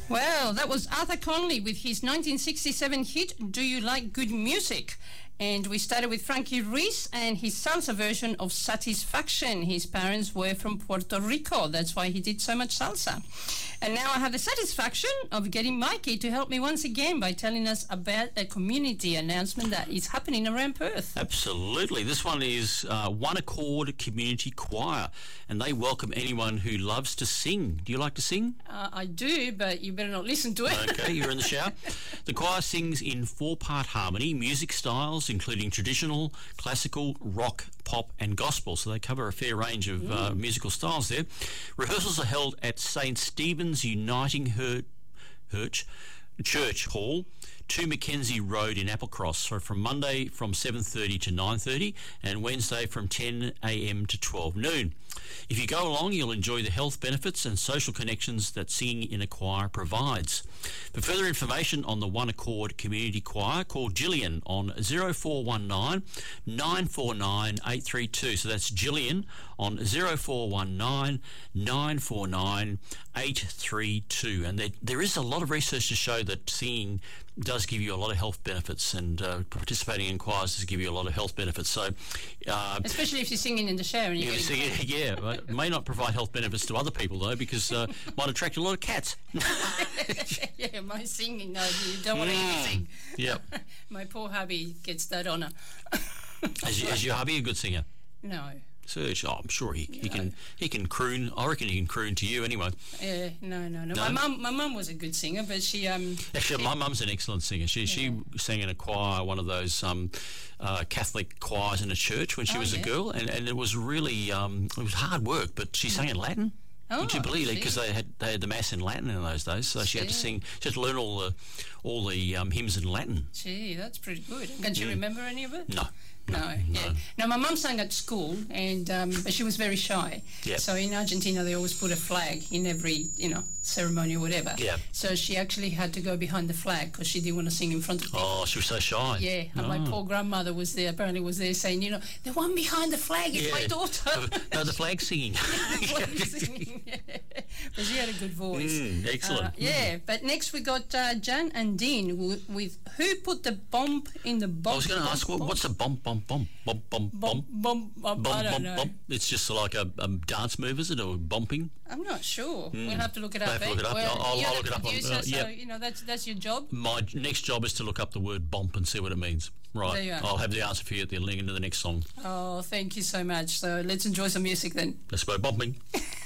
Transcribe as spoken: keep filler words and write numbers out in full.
Well, that was Arthur Conley with his nineteen sixty-seven hit, Do You Like Good Music? And we started with Frankie Ruiz and his salsa version of Satisfaction. His parents were from Puerto Rico. That's why he did so much salsa. And now I have the satisfaction of getting Mikey to help me once again by telling us about a community announcement that is happening around Perth. Absolutely. This one is uh, One Accord Community Choir, and they welcome anyone who loves to sing. Do you like to sing? Uh, I do, but you better not listen to it. Okay, you're in the shower. The choir sings in four-part harmony, music styles including traditional, classical, rock, pop and gospel. So they cover a fair range of mm. uh, musical styles there. Rehearsals are held at Saint Stephen's Uniting Her- Church, Church Hall, two Mackenzie Road in Applecross. So from Monday from seven thirty to nine thirty and Wednesday from ten a.m. to twelve noon. If you go along, you'll enjoy the health benefits and social connections that singing in a choir provides. For further information on the One Accord Community Choir, call Gillian on zero four one nine, nine four nine, eight three two. So that's Gillian on zero four one nine, nine four nine, eight three two. And there, there is a lot of research to show that singing does give you a lot of health benefits, and uh, participating in choirs does give you a lot of health benefits. So, uh, especially if you're singing in the shower and you're yeah, singing, yeah, it may not provide health benefits to other people though, because uh, might attract a lot of cats. Yeah, my singing, no, you don't want to mm. sing. Yeah, my poor hubby gets that honour. is, is your hubby a good singer? No. Serge, oh, I'm sure he, he no. can he can croon. I reckon he can croon to you anyway. Yeah, no, no, no. no? My mum, my mum was a good singer, but she um. Actually, she, my mum's an excellent singer. She yeah. she sang in a choir, one of those um, uh, Catholic choirs in a church when she oh, was yeah. a girl, and, and it was really um, it was hard work. But she sang in Latin. Oh, would you believe it? See. Because they had they had the mass in Latin in those days, so she See. had to sing. She had to learn all the all the um, hymns in Latin. Gee, that's pretty good. Can you mm. remember any of it? No. No, no, yeah. No, my mum sang at school, and um, but she was very shy. Yep. So in Argentina, they always put a flag in every, you know, ceremony or whatever. Yep. So she actually had to go behind the flag because she didn't want to sing in front of people. Oh, she was so shy. Yeah, and oh. my poor grandmother was there, apparently was there saying, you know, the one behind the flag is yeah. my daughter. No, the flag singing. the flag singing, yeah. But she had a good voice. Mm, excellent. Uh, yeah, mm. But next we got uh, Jan and Dean with, with Who Put the Bomb in the Bomb? I was going to ask, bomb, what's a bomb, bomb, bomb, bomb, bomb, bomb, bomb, bomb, bomb, I don't bomb, know. bomb. It's just like a, a dance move, is it, or bumping? I'm not sure. Mm. We'll have to look it We'll up. have to look it up. Well, I'll, I'll you're look the it up. producer, On, uh, so yep. you know that's that's your job. My next job is to look up the word bump and see what it means. Right. There you are. I'll have the answer for you at the link into the next song. Oh, thank you so much. So let's enjoy some music then. Let's go bumping.